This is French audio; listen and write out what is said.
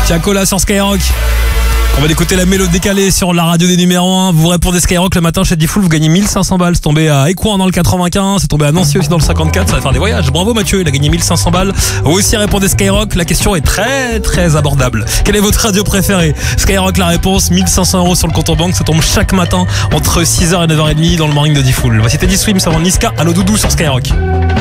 Tiakola sur Skyrock. On va écouter la mélodie décalée sur la radio des numéros 1. Vous répondez Skyrock le matin chez Diffoul, vous gagnez 1500 balles. C'est tombé à Écouen dans le 95, c'est tombé à Nancy aussi dans le 54. Ça va faire des voyages. Bravo Mathieu, il a gagné 1500 balles. Vous aussi répondez Skyrock. La question est très très abordable. Quelle est votre radio préférée? Skyrock, la réponse, 1500 € sur le compte en banque. Ça tombe chaque matin entre 6h et 9h30 dans le morning de Diffoul. Voici Teddy Swims avant Niska. Allo Doudou sur Skyrock.